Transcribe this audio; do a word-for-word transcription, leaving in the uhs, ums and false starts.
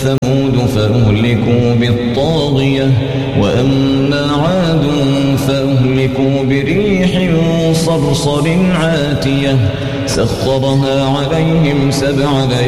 ثمود فأهلكوا بالطاغية وأما عاد فأهلكوا بريح صرصر عاتية سخرها عليهم سبع ليال